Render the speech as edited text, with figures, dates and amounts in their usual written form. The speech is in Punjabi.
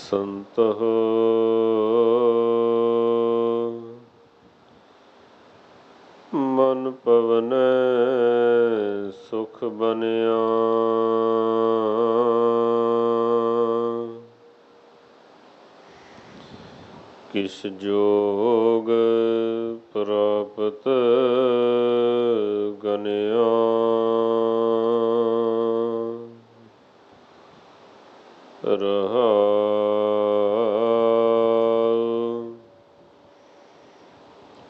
ਸੰਤੋਹ ਮਨ ਪਵਨੈ ਸੁਖ ਬਨਿਆ। ਕਿਸ ਜੋਗ ਪ੍ਰਾਪਤ ਗਨਿਆ। ਰਹਾਉ